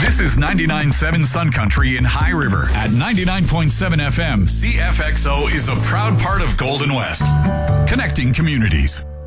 This is 99.7 Sun Country in High River. At 99.7 FM, CFXO is a proud part of Golden West. Connecting communities.